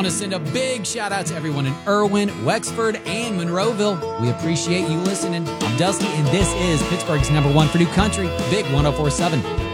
Want to send a big shout out to everyone in Irwin, Wexford, and Monroeville. We appreciate you listening. I'm Dusty, and this is Pittsburgh's #1 for New Country, Big 104.7.